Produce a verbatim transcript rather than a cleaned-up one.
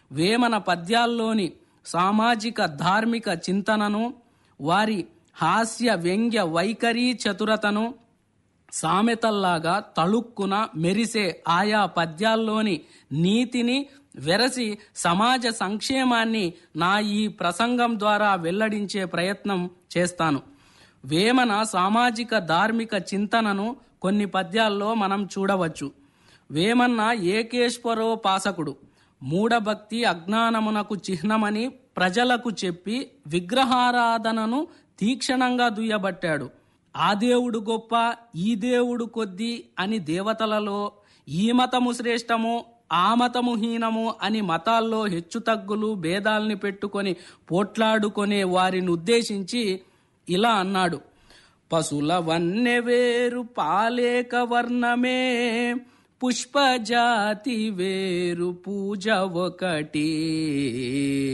వేమన పద్యాల్లోని సామాజిక ధార్మిక చింతనను, వారి హాస్య వ్యంగ్య వైఖరి చతురతను సామెతల్లాగా తళుక్కున మెరిసే ఆయా పద్యాల్లోని నీతిని వెరసి సమాజ సంక్షేమాన్ని నా ఈ ప్రసంగం ద్వారా వెల్లడించే ప్రయత్నం చేస్తాను. వేమన సామాజిక ధార్మిక చింతనను కొన్ని పద్యాల్లో మనం చూడవచ్చు. వేమన్న ఏకేశ్వరోపాసకుడు. మూఢభక్తి అజ్ఞానమునకు చిహ్నమని ప్రజలకు చెప్పి విగ్రహారాధనను తీక్షణంగా దుయ్యబట్టాడు. ఆ దేవుడు గొప్ప, ఈ దేవుడు కొద్ది అని దేవతలలో, ఈ మతము శ్రేష్టము, ఆ మతము హీనము అని మతాల్లో హెచ్చుతగ్గులు భేదాల్ని పెట్టుకొని పోట్లాడుకునే వారిని ఉద్దేశించి ఇలా అన్నాడు: పశుల వన్నె వేరు పాలేక వర్ణమే, పుష్పజాతి వేరు పూజ ఒకటి,